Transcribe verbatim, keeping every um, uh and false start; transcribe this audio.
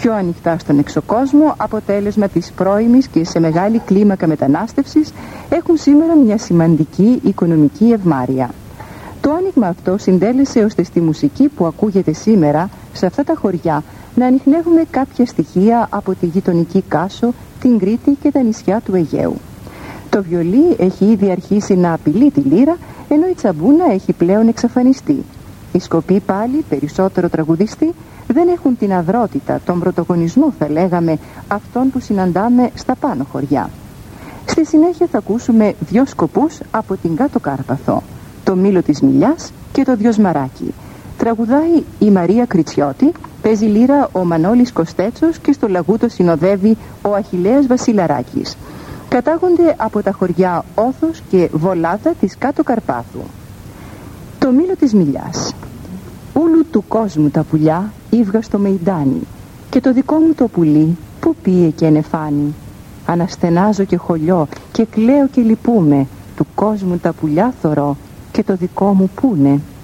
πιο ανοιχτά στον εξωκόσμο, αποτέλεσμα της πρώιμης και σε μεγάλη κλίμακα μετανάστευσης, έχουν σήμερα μια σημαντική οικονομική ευμάρεια. Το άνοιγμα αυτό συντέλεσε ώστε στη μουσική που ακούγεται σήμερα σε αυτά τα χωριά να ανιχνεύουμε κάποια στοιχεία από τη γειτονική Κάσο, την Κρήτη και τα νησιά του Αιγαίου. Το βιολί έχει ήδη αρχίσει να απειλεί τη λύρα, ενώ η τσαμπούνα έχει πλέον εξαφανιστεί. Οι σκοποί πάλι, περισσότερο τραγουδιστοί, δεν έχουν την αδρότητα, τον πρωτογονισμό θα λέγαμε, αυτών που συναντάμε στα πάνω χωριά. Στη συνέχεια θα ακούσουμε δυο σκοπούς από την Κάτω Κάρπαθο, το Μήλο της Μιλιάς και το Διοσμαράκι. Τραγουδάει η Μαρία Κριτσιώτη, παίζει λύρα ο Μανώλης Κοστέτσος και στο λαγούτο συνοδεύει ο Αχιλλέας Βασιλαράκης. Κατάγονται από τα χωριά Όθος και Βολάδα της Κάτω Καρπάθου. Το Μήλο της Μιλιάς. Ούλου του κόσμου τα πουλιά ύβγα στο μεϊντάνι, και το δικό μου το πουλί που πήγε και ενεφάνει. Αναστενάζω και χωλιώ και κλαίω και λυπούμαι, του κόσμου τα πουλιά θωρώ και το δικό μου πούνε.